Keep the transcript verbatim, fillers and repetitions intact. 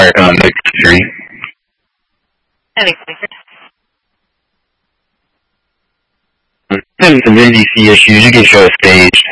start on the street. Anyway. Having some N D C issues, you can show a stage.